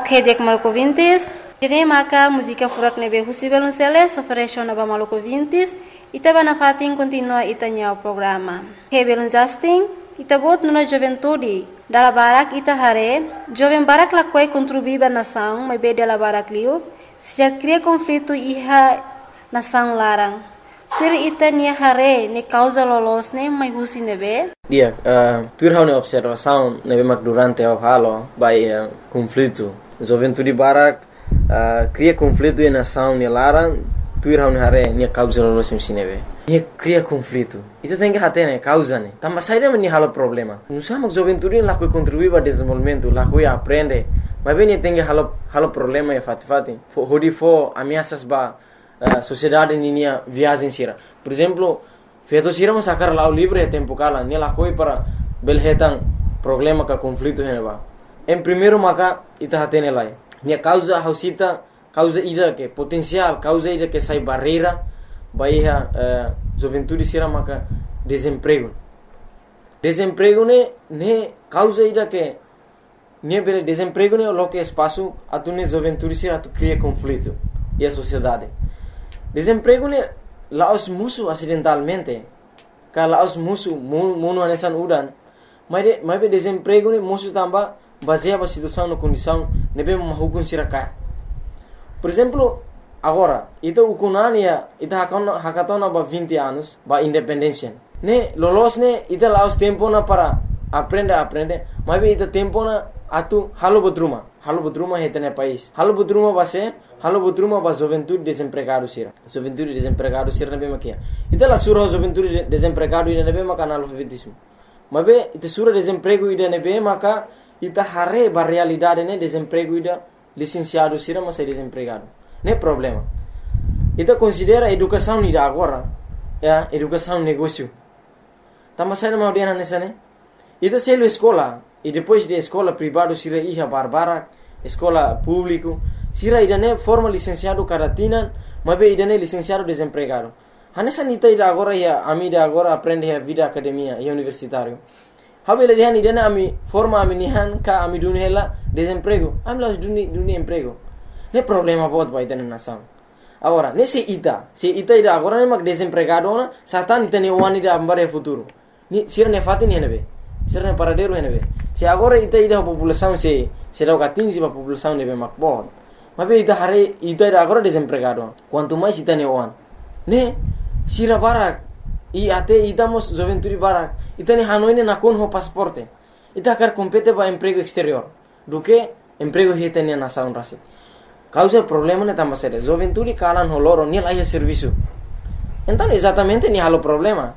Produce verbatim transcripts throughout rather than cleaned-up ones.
Ok, dek maluco vintis. Kini maka música furak nebe husi belunceles ofereció naba maluco vintis. Ita bana fatin continua itanya o programa. He belun Justin. Ita bot nuna juventude. Dala barak ita hare. Joven barak lakwai contribuiba nação, mas be dala barak liu. Se cria conflito iha nação larang. Tur ita ni hare ni causa lolos ne mai husi nebe. Dia, uh, tur hau ne observação nebe mak durante o halo by uh, conflito. Juventude barak uh, cria conflito e nação ni larang. Tur hau ne hare ni causa lolos musi nebe. Ni cria conflito. Ita tem que hate ne causa ne. Tamba saída ni halo problema. Nusa mak juventude la que contribui para desenvolvimento, la que aprende. Mas bem tem que halo halo problema e fati fati. Hodi fo ameaças ba Uh, sociedade ninia viagem sira. Por exemplo, feito sira mas sacar lá o livre é tempo cala, nem lá coi para belhetan problema ka conflito heneba. Em primeiro maka ita hatene lá. Nia causa hausita, causa ida que potencial, causa ida que sai barreira, baia uh, juventude sira maka desemprego. Desemprego ne ne causa ida que ne bele desemprego ne lo que espaço atune juventude sira tu cria conflito e a sociedade. Desemprego ne laos musuh acidentalmente. Ka laos musuh muno anesan udan. Mas de, mas be desemprego ne musuh tamba baseia ba situação no condição nebe mahukun siraka. Por exemplo, agora, ita ukunania ita hakona hakatona ba vinte anos ba independência. Ne lolos ne ita laos tempo na para aprende aprende, mas be ita tempo na atu halo bodruma. Halo bodruma hetene país. Halo bodruma base Halo bodruma ba juventude desempregado sira. Juventude desempregado sira nebe makia. Ita la sura juventude desempregado ida nebe maka analfabetismo. Mabe ita sura desemprego ida nebe maka ita hare ba realidade ne desemprego ida licenciado sira mas é desempregado. Ne problema. Ita considera educação ida agora, ya, educação negócio. Tama sai na audiana nessa ne. Ita selo escola e depois de escola privado sira iha barbara, escola público sira idane forma licenciado caratina, mas be idane licenciado desempregado. Hanessa nita ida agora ya ami ida agora aprende a vida academia e universitário. Habele dihan idane ami forma ami nihan ka ami dunhela desemprego. Ami las duni duni emprego. Ne problema bot ba idane nação. Agora, nesse ita, se ita ida agora ne mak desempregado na, satan ita ne wani ida ambare futuro. Ni sira ne fati ni henebe. Sira ne paradero henebe. Se agora ita ida população se se dá quinze pa população nebe mak bot. Mas ita hari ita ida agora desempregado. Quanto mais ita ne wan. Ne sira barak i ate ita mos juventude barak. Ita ne hanoi ne nakon ho pasaporte. Ita kar compete ba emprego exterior. Do que emprego hita ne nação rasi. Causa problema ne tamba sere. Juventude kalan ho loro ni laia serviço. Então exatamente ni halo problema.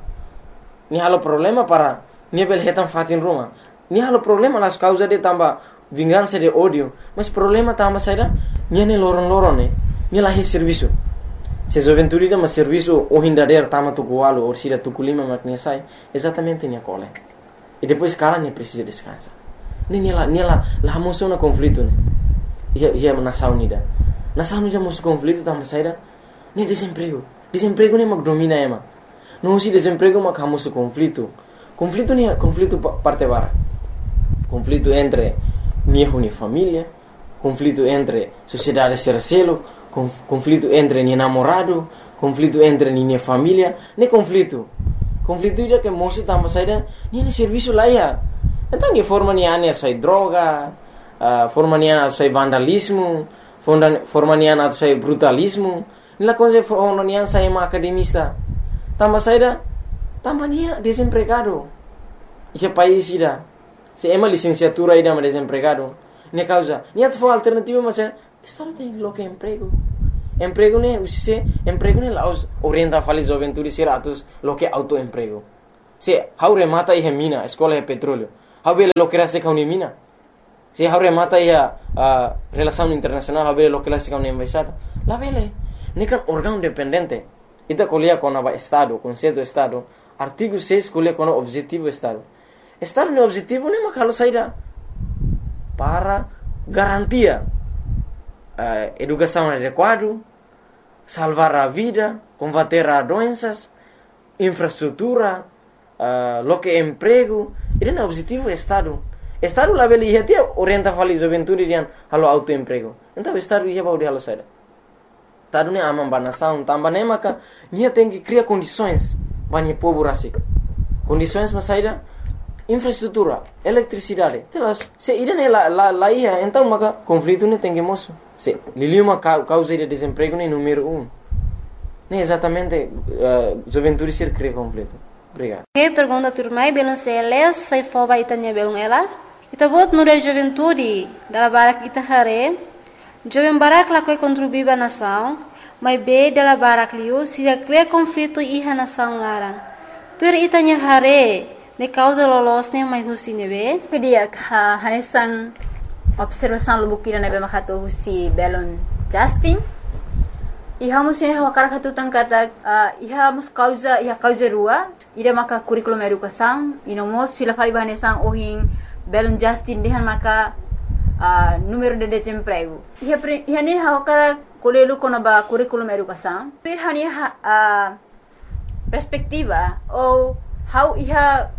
Ni halo problema para ni bel hetan fatin ruma. Ni halo problema las causa de tamba vingança de ódio, mas problema tamba saída niane loron-loron ne, ni lahi serviço. Se juventude ma serviço o hindader tama tu gualo ou sira tu kulima maknia sai, exatamente nia cole. E depois cara ne precisa descansar. Ni ni la ni la la moço na conflito ne. Ia ia nação unida. Nação unida moço conflito tamba saída ni desemprego. Desemprego ne mak domina ema. Não se desemprego mak hamoso conflito. Conflito ni conflito parte bara. Conflito entre niho ni família, conflito entre sociedade sercelo, conf, conflito entre ni namorado, conflito entre ni família, ne conflito. Conflito ida que moço tamba saída, ni ne serviço lá ia. Então ni forma ni ane sai droga, uh, forma ni ane sai vandalismo, forma ni ane sai brutalismo, ni la coisa forma ni ane sai ma academista. Tamba saída, tamba ni desempregado. Ike país ida. Se ema licenciatura ida ma desempregado. Ne causa, ni at fo alternativa ma se estado tem lo que emprego. Emprego ne usise, emprego ne laos orienta fali juventude siratus lo que autoemprego. Se haure mata e mina, escola e petróleo. Haure lo que rase ka mina. Se haure mata e a uh, relação internacional, haure lo que rase ka embaixada. La vele, ne kan órgão dependente. Ita colia con aba estado, conceito estado. Artigo seis colia con objetivo estado. Estado no objetivo ne makalo saída para garantia uh, educação adequada, salvar a vida, combater a doenças, infraestrutura, uh, lo que emprego. Ele é o objetivo do Estado. Estado lá beli ia dia orienta fali juventude dian halo autoemprego. Então estado ia baudi halo saida. Tadu ne amam banação, tamba ne maka nia tem que criar condições bani povo rasik. Condições mas saida infraestrutura, eletricidade. Telas, se irene la la la ia, então maka conflito ne tem que moço. Se lili uma causa de desemprego ne número um. Nem exatamente uh, juventude ser cria conflito. Obrigado. Que pergunta turmai belum seles sai foba itanya belum ela. Ita bot nura juventude dala barak ita hare. Jovem barak la koi contribuir ba nação, mas be dala barak liu se cria conflito iha nação larang. Tur itanya hare ne causa lolos ne mai husi nebe. Kedia ha hanesan observação lubukira nebe makato husi belon Justin. Iha mus ini hawakar katutan kata uh, iha mus causa iha causa rua ida maka curriculum educação ino mos fila fali bahanesan ohin belon Justin dehan maka uh, número de desemprego. Iha pre, iha ni hawakar kolelu kono ba curriculum educação. Iha ni ha, uh, perspectiva ou how iha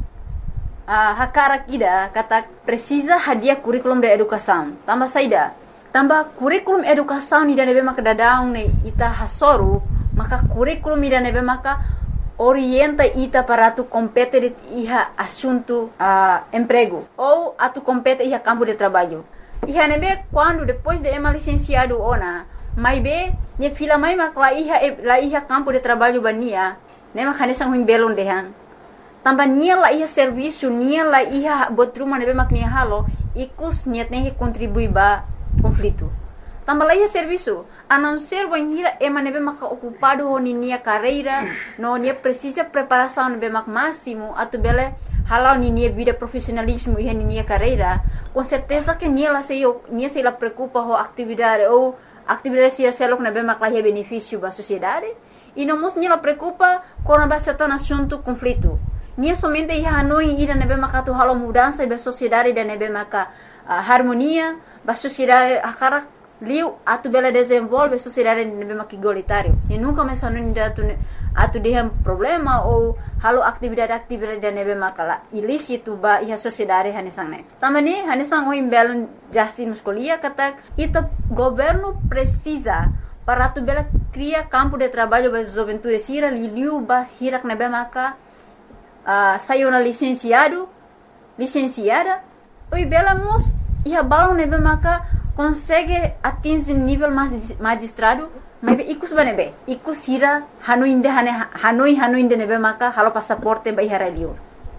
uh, hakara kida kata precisa hadiah curriculum de educação. Tambah saida. Tambah kurikulum educação ida nebe maka dadang ne ita hasoru maka kurikulum ida nebe maka orienta ita para tu compete iha assunto uh, emprego ou atu compete iha campo de trabalho. Iha nebe quando depois de ema licenciado ona mai be ne fila mai maka la iha la iha campo de trabalho bania ne maka nesang huim belon dehan. Tambah nia la iha serviço nia la iha botruma nebe maka nia halo ikus niat ne contribui ba conflito. Tambah lagi serviço, a não ser banhira ema nebe maka ocupado honi nia carreira, no nia precisa preparação nebe maka máximo, atu bele halau ni nia vida profissionalismo e ni nia carreira, com certeza que nia la sei nia sei la preocupa ho atividade ou atividade se selok nebe maka la benefício ba sociedade, e não mos nia la preocupa com a certain assunto conflito. Nia somente ia hanoi ida nebe maka tu halau mudança ba sociedade da nebe maka uh, harmonia ba sociedade akara liu atu bela desenvolve a sociedade nebe maka igualitário e nunca mais anu atu atu dehem problema ou halo atividade atividade da nebe maka la ilícito ba ia sociedade hanesang ne tamani hanesang o imbelon Justin Muscolia kata ita governo precisa para atu bela cria campo de trabalho ba juventude sira liu ba hirak nebe maka uh, sayona licenciado licenciada oi bela mos ia balão nebe maka consegue atingir nível magistrado mas ikus ba nebe ikus hira hanuinde hane hanoi hanuinde nebe maka halo passaporte ba ihara liur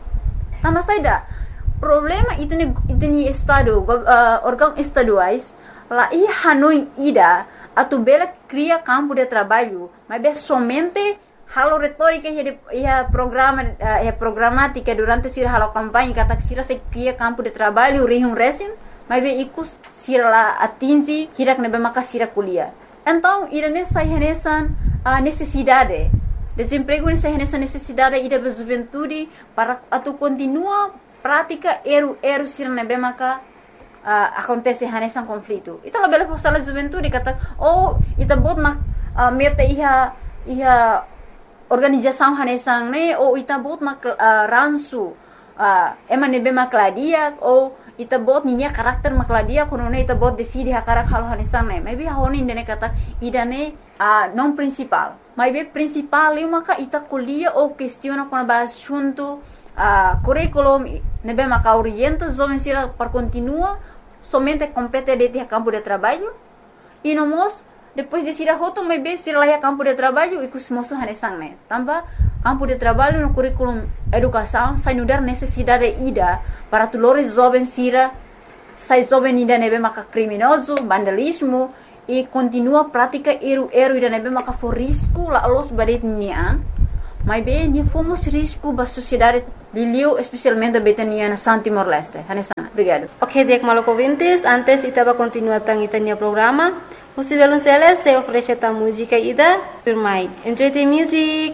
tambah saida problema itu ni itu ni estado uh, órgão estaduais lá i hanoi ida atu bela cria campo de trabalho mas be somente halo retórica e a programa e a programática durante sira halo campanha kata sira se cria campo de trabalho rihum resim mas be ikus sira la atingi hirak nebe maka sira kuliah. Então irane sai renesan a necessidade desemprego ne sai renesan necessidade ida be juventude para atu continua prática eru eru sira nebe maka uh, acontece renesan conflito. Ita la bela forsala juventude kata oh ita bot mak uh, meta iha iha organização hanesang ne ou ita bot mak uh, ransu uh, ema nebe makladia ou ita bot ninya karakter makladia kono ne ita bot decide hakarak halo hanesang ne maybe honi ne kata idane uh, non principal maybe principal eu maka ita kuliah ou questiona kono ba assunto uh, curriculum nebe maka orienta jovem sira para continua somente compete de campo de trabalho e no mos depois de sira hoto maybe sira lá campo de trabalho e kus moso hanesang ne tambah campo de trabalho no curriculum educação sai nudar necessidade ida para tulores jovem sira sai jovem ida nebe maka criminoso vandalismo e continua prática eru eru ida nebe maka for risco la los badet nian mas bem ni fomos risco ba sociedade liliu especialmente betania na San Timor Leste hanesang obrigado. Ok, dek maloko vintes antes itaba continua tang itania programa. Musivelun Celes se oferece ta música ida firmai. Enjoy the music.